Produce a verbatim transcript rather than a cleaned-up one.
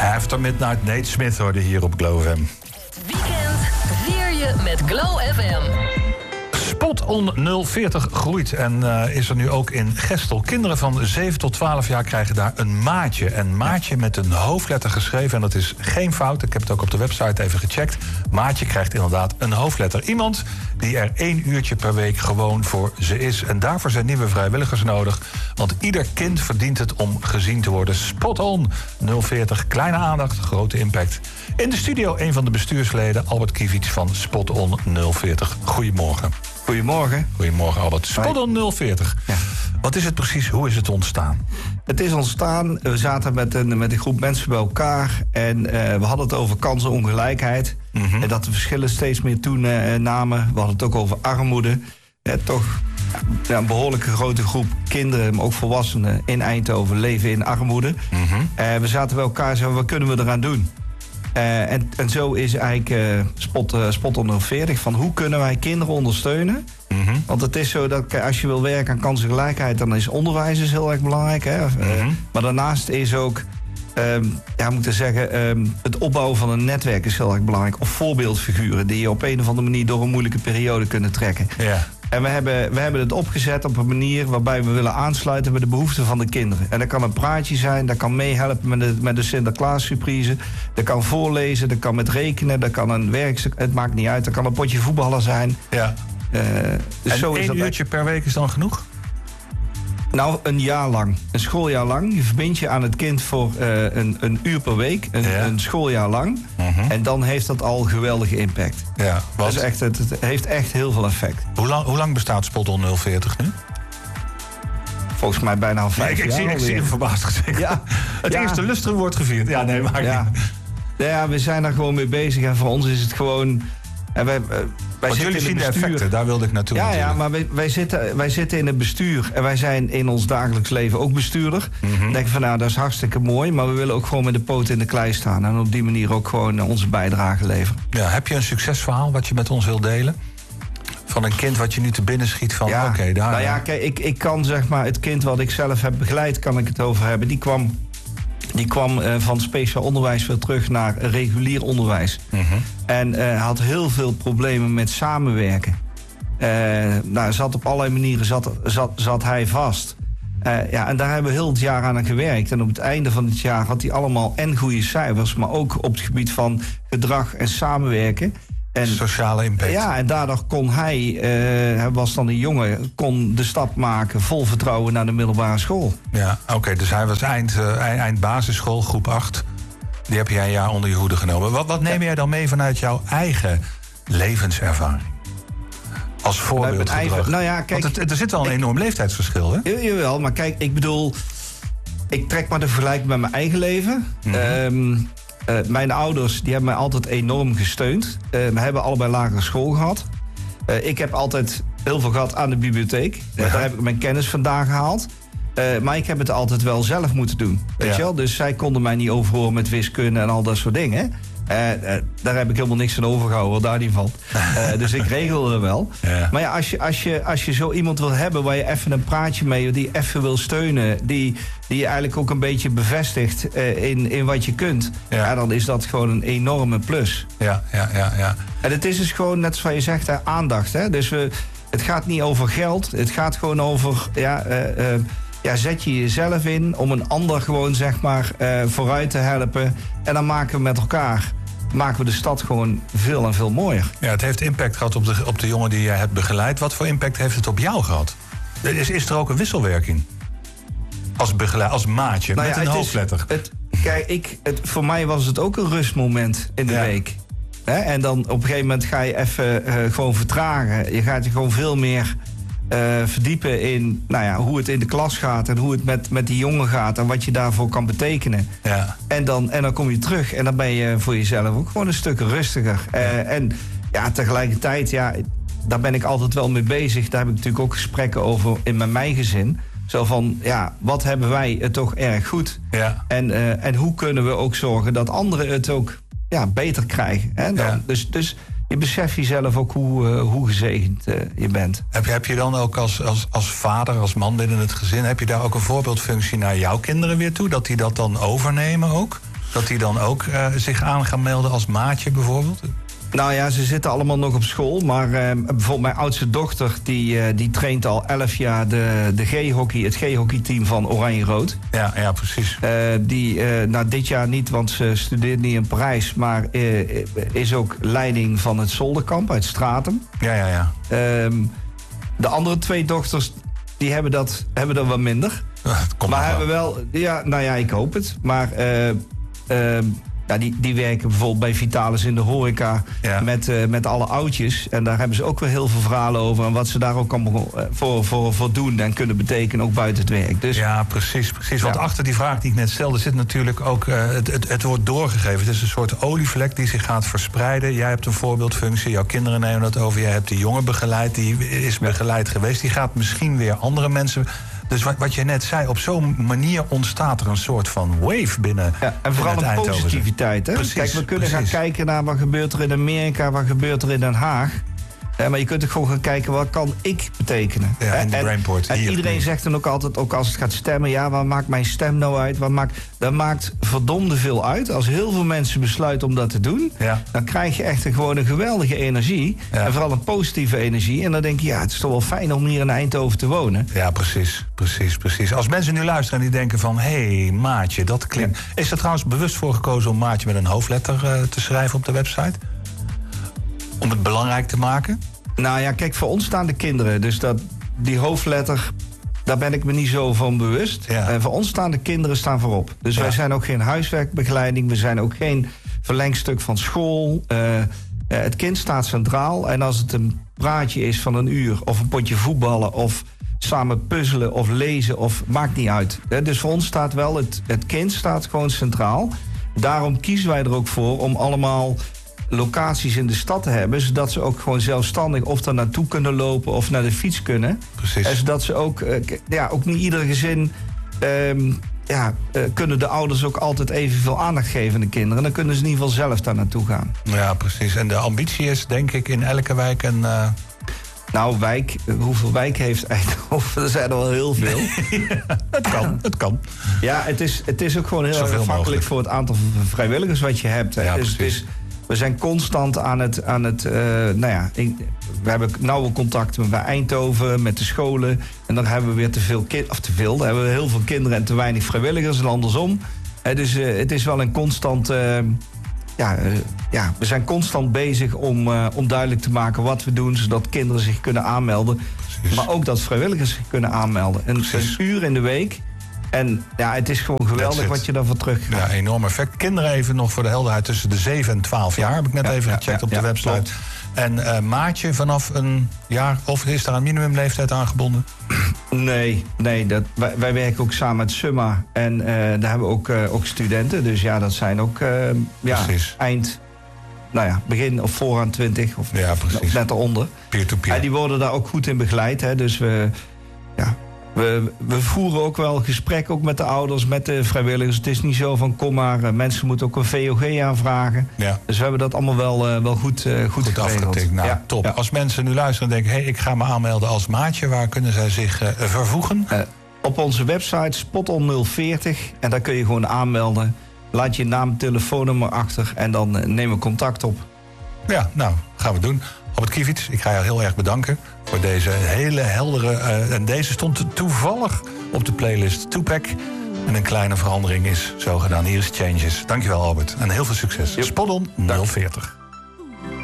After Midnight, Nate Smith hoorde hier op Glow F M. Het weekend vier je met Glow F M. Spot on nul veertig groeit en uh, is er nu ook in Gestel. Kinderen van zeven tot twaalf jaar krijgen daar een maatje. Een maatje met een hoofdletter geschreven. En dat is geen fout. Ik heb het ook op de website even gecheckt. Maatje krijgt inderdaad een hoofdletter. Iemand die er één uurtje per week gewoon voor ze is. En daarvoor zijn nieuwe vrijwilligers nodig. Want ieder kind verdient het om gezien te worden. Spot on nul veertig. Kleine aandacht, grote impact. In de studio een van de bestuursleden, Albert Kiewicz van Spot on nul veertig. Goedemorgen. Goedemorgen. Goedemorgen, Albert. Spot on nul veertig. Ja. Wat is het precies? Hoe is het ontstaan? Het is ontstaan. We zaten met een, met een groep mensen bij elkaar. En uh, we hadden het over kansenongelijkheid. Mm-hmm. En dat de verschillen steeds meer toenamen. We hadden het ook over armoede. Eh, toch ja, een behoorlijke grote groep kinderen, maar ook volwassenen in Eindhoven leven in armoede. Mm-hmm. Uh, we zaten bij elkaar en zeiden, wat kunnen we eraan doen? Uh, en, en zo is eigenlijk uh, Spot, uh, Spot on nul veertig van hoe kunnen wij kinderen ondersteunen? Mm-hmm. Want het is zo dat als je wil werken aan kansengelijkheid, dan is onderwijs is heel erg belangrijk. Hè? Mm-hmm. Uh, maar daarnaast is ook um, ja, moet ik zeggen, um, het opbouwen van een netwerk is heel erg belangrijk. Of voorbeeldfiguren die je op een of andere manier door een moeilijke periode kunnen trekken. Yeah. En we hebben, we hebben het opgezet op een manier waarbij we willen aansluiten bij de behoeften van de kinderen. En dat kan een praatje zijn, dat kan meehelpen met de, met de Sinterklaas-surprise. Dat kan voorlezen, dat kan met rekenen, dat kan een werkstuk, het maakt niet uit. Dat kan een potje voetballen zijn. Ja. Uh, dus en zo is één uurtje per week is dan genoeg? Nou, een jaar lang. Een schooljaar lang. Je verbindt je aan het kind voor uh, een, een uur per week. Een, ja. een schooljaar lang. Uh-huh. En dan heeft dat al geweldige impact. Ja, wat? Dat is echt, het, het heeft echt heel veel effect. Hoe lang, hoe lang bestaat Spot on nul veertig nu? Volgens mij bijna al vijf ik, ik jaar. Zie, ik zie hem verbaasd gezegd. Ja. Het ja. eerste lustrum wordt gevierd. Ja, nee, maar ja. ja, we zijn daar gewoon mee bezig. En voor ons is het gewoon... En wij, wij Want jullie zien de effecten, daar wilde ik naartoe. Ja, natuurlijk. ja maar wij, wij, zitten, wij zitten in het bestuur. En wij zijn in ons dagelijks leven ook bestuurder. Mm-hmm. Denken van, nou, dat is hartstikke mooi. Maar we willen ook gewoon met de poot in de klei staan. En op die manier ook gewoon onze bijdrage leveren. Ja, heb je een succesverhaal wat je met ons wilt delen? Van een kind wat je nu te binnen schiet van, ja, oké, okay, daar... Nou ja, kijk, ik, ik kan zeg maar, het kind wat ik zelf heb begeleid, kan ik het over hebben. Die kwam... Die kwam uh, van speciaal onderwijs weer terug naar regulier onderwijs. Mm-hmm. En uh, had heel veel problemen met samenwerken. Uh, nou, zat op allerlei manieren zat, zat, zat hij vast. Uh, ja, en daar hebben we heel het jaar aan gewerkt. En op het einde van het jaar had hij allemaal en goede cijfers, maar ook op het gebied van gedrag en samenwerken. En, sociale impact. Ja, en daardoor kon hij, uh, hij was dan een jongen, kon de stap maken vol vertrouwen naar de middelbare school. Ja, oké, okay, dus hij was eind, uh, eind basisschool, groep acht. Die heb jij een jaar onder je hoede genomen. Wat, wat neem ja. jij dan mee vanuit jouw eigen levenservaring? Als voorbeeld. Eigen, nou ja, kijk, Want het, er zit wel een ik, enorm leeftijdsverschil, hè? Jawel, maar kijk, ik bedoel, ik trek maar de vergelijking met mijn eigen leven. Mm-hmm. Um, Uh, mijn ouders die hebben mij altijd enorm gesteund. Uh, we hebben allebei lagere school gehad. Uh, ik heb altijd heel veel gehad aan de bibliotheek. Ja. Uh, daar heb ik mijn kennis vandaan gehaald. Uh, maar ik heb het altijd wel zelf moeten doen. Weet ja. je wel? Dus zij konden mij niet overhoren met wiskunde en al dat soort dingen. Uh, uh, daar heb ik helemaal niks van overgehouden, daar niet van. Uh, dus ik regelde wel. Ja. Maar ja, als je, als, je, als je zo iemand wil hebben waar je even een praatje mee, die even wil steunen, die, die je eigenlijk ook een beetje bevestigt uh, in, in wat je kunt, ja. Ja, dan is dat gewoon een enorme plus. Ja, ja, ja, ja. En het is dus gewoon, net zoals je zegt, hè, aandacht. Hè? Dus we, het gaat niet over geld, het gaat gewoon over, ja, uh, uh, ja, zet je jezelf in om een ander gewoon, zeg maar, uh, vooruit te helpen. En dan maken we met elkaar, maken we de stad gewoon veel en veel mooier. Ja, het heeft impact gehad op de, op de jongen die jij hebt begeleid. Wat voor impact heeft het op jou gehad? Is, is er ook een wisselwerking? Als begeleid, als maatje, nou met ja, een hoofdletter. Is, het, kijk, ik, het, voor mij was het ook een rustmoment in de ja. week. He, en dan op een gegeven moment ga je even uh, gewoon vertragen. Je gaat je gewoon veel meer uh, verdiepen in, nou ja, hoe het in de klas gaat en hoe het met, met die jongen gaat en wat je daarvoor kan betekenen. Ja. En, dan, en dan kom je terug en dan ben je voor jezelf ook gewoon een stuk rustiger. Ja. Uh, en ja, tegelijkertijd, ja, daar ben ik altijd wel mee bezig. Daar heb ik natuurlijk ook gesprekken over in met mijn gezin. Zo van, ja, wat hebben wij het toch erg goed? Ja. En, uh, en hoe kunnen we ook zorgen dat anderen het ook, ja, beter krijgen? Hè? Dan, ja. Dus, dus je beseft jezelf ook hoe, uh, hoe gezegend uh, je bent. Heb je, heb je dan ook als, als, als vader, als man binnen het gezin, heb je daar ook een voorbeeldfunctie naar jouw kinderen weer toe? Dat die dat dan overnemen ook? Dat die dan ook uh, zich aan gaan melden als maatje bijvoorbeeld? Nou ja, ze zitten allemaal nog op school. Maar uh, bijvoorbeeld mijn oudste dochter... die, uh, die traint al elf jaar de, de G-hockey, het G-hockeyteam van Oranje-Rood. Ja, ja, precies. Uh, die, uh, nou, dit jaar niet, want ze studeert niet in Parijs... maar uh, is ook leiding van het Zolderkamp uit Stratum. Ja, ja, ja. Um, de andere twee dochters, die hebben dat, hebben dat wat minder. Komt maar wel. hebben wel... Ja, nou ja, ik hoop het. Maar... Uh, uh, Ja, die, die werken bijvoorbeeld bij Vitalis in de horeca ja. met, uh, met alle oudjes. En daar hebben ze ook weer heel veel verhalen over. En wat ze daar ook allemaal uh, voor, voor, voor doen en kunnen betekenen, ook buiten het werk. Dus, ja, precies. precies. Want ja. achter die vraag die ik net stelde zit natuurlijk ook... Uh, het, het, het wordt doorgegeven. Het is een soort olievlek die zich gaat verspreiden. Jij hebt een voorbeeldfunctie, jouw kinderen nemen dat over. Jij hebt die jongen begeleid, die is begeleid geweest. Die gaat misschien weer andere mensen... Dus wat, wat je net zei, op zo'n manier ontstaat er een soort van wave binnen. Ja, en vooral binnen een het positiviteit. Hè? Precies, Kijk, we kunnen precies. gaan kijken naar wat gebeurt er in Amerika, wat gebeurt er in Den Haag. Ja, maar je kunt ook gewoon gaan kijken, wat kan ik betekenen? Ja, in de en, Brainport. en Hier, iedereen hier. zegt dan ook altijd, ook als het gaat stemmen... ja, wat maakt mijn stem nou uit? Wat maakt, dat maakt verdomde veel uit. Als heel veel mensen besluiten om dat te doen... Ja. dan krijg je echt een, gewoon een geweldige energie. Ja. En vooral een positieve energie. En dan denk je, ja, het is toch wel fijn om hier in Eindhoven te wonen. Ja, precies, precies, precies. Als mensen nu luisteren en die denken van... hé, hey, Maatje, dat klinkt... Ja. Is er trouwens bewust voor gekozen om Maatje met een hoofdletter uh, te schrijven op de website? Om het belangrijk te maken? Nou ja, kijk, voor ons staan de kinderen. Dus dat, die hoofdletter, daar ben ik me niet zo van bewust. Ja. En voor ons staan de kinderen staan voorop. Dus ja. wij zijn ook geen huiswerkbegeleiding. We zijn ook geen verlengstuk van school. Uh, uh, het kind staat centraal. En als het een praatje is van een uur... of een potje voetballen of samen puzzelen of lezen... of maakt niet uit. Uh, dus voor ons staat wel, het, het kind staat gewoon centraal. Daarom kiezen wij er ook voor om allemaal... locaties in de stad te hebben... zodat ze ook gewoon zelfstandig of daar naartoe kunnen lopen... of naar de fiets kunnen. Precies. En zodat ze ook... Uh, ja, ook niet ieder gezin... Um, ja, uh, kunnen de ouders ook altijd evenveel aandacht geven aan de kinderen. Dan kunnen ze in ieder geval zelf daar naartoe gaan. Ja, precies. En de ambitie is, denk ik, in elke wijk een... Uh... Nou, wijk, hoeveel wijk heeft Eindhoven? Er zijn er wel heel veel. ja, het kan, het kan. Ja, het is, het is ook gewoon heel Zoveel afhankelijk mogelijk. voor het aantal vrijwilligers wat je hebt. Hè. Ja, dus het is, we zijn constant aan het... Aan het uh, nou ja, ik, we hebben nauwe contacten met Eindhoven, met de scholen. En dan hebben we weer te veel kinderen... Of te veel, dan hebben we heel veel kinderen en te weinig vrijwilligers en andersom. Hè, dus uh, het is wel een constant... Uh, ja, uh, ja, we zijn constant bezig om, uh, om duidelijk te maken wat we doen... zodat kinderen zich kunnen aanmelden. Precies. Maar ook dat vrijwilligers zich kunnen aanmelden. Een, een uur in de week... En ja, het is gewoon geweldig wat je daarvoor terug krijgt. Ja, enorm effect. Kinderen even nog voor de helderheid tussen de zeven en twaalf jaar. Heb ik net ja, even ja, gecheckt ja, op de ja, website. Klopt. En uh, Maatje vanaf een jaar, of is daar een minimumleeftijd aan gebonden? Nee, nee dat, wij, wij werken ook samen met Summa. En uh, daar hebben we ook, uh, ook studenten. Dus ja, dat zijn ook uh, ja, eind... Nou ja, begin of vooraan twintig of ja, of net eronder. Peer-to-peer. En die worden daar ook goed in begeleid. Hè, dus we... Ja, We, we voeren ook wel gesprek ook met de ouders, met de vrijwilligers. Het is niet zo van, kom maar, uh, mensen moeten ook een V O G aanvragen. Ja. Dus we hebben dat allemaal wel, uh, wel goed, uh, goed, goed afgetikt. Nou, ja, top. Ja. Als mensen nu luisteren en denken... hé, hey, ik ga me aanmelden als Maatje, waar kunnen zij zich uh, vervoegen? Uh, op onze website spoton nul veertig. En daar kun je gewoon aanmelden. Laat je naam, telefoonnummer achter en dan uh, nemen we contact op. Ja, nou, gaan we doen. Albert Kievits, ik ga jou heel erg bedanken voor deze hele heldere... Uh, en deze stond toevallig op de playlist Tupac. En een kleine verandering is zo gedaan. Hier is Changes. Dankjewel, Albert. En heel veel succes. Yep. Spoton nul veertig.